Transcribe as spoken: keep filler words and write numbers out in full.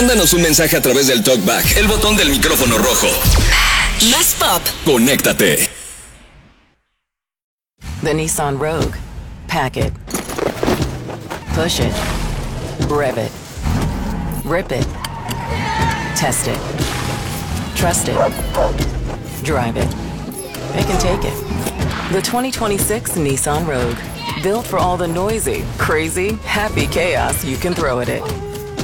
Mándanos un mensaje a través del TalkBack, el botón del micrófono rojo. Más pop. Conéctate. The Nissan Rogue. Pack it. Push it. Rev it. Rip it. Test it. Trust it. Drive it. It can take it. The twenty twenty-six Nissan Rogue. Built for all the noisy, crazy, happy chaos you can throw at it.